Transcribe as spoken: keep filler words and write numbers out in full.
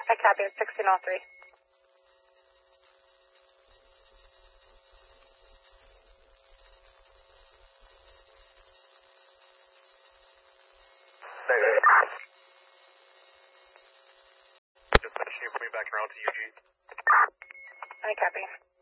I copy at sixteen oh three. Just mentioning coming back around to Eugene. I copy.